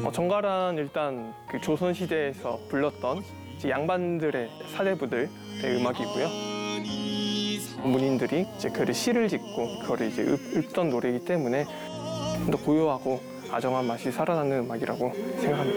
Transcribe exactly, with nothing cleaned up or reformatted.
어, 정갈은 일단 그 조선 시대에서 불렀던 이제 양반들의 사대부들의 음악이고요. 문인들이 이제 글을 시를 짓고 그거를 이제 읊, 읊던 노래이기 때문에 좀 더 고요하고 아정한 맛이 살아나는 음악이라고 생각합니다.